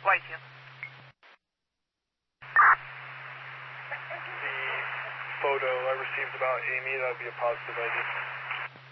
Whitefield. The photo I received about Amy, that would be a positive ID.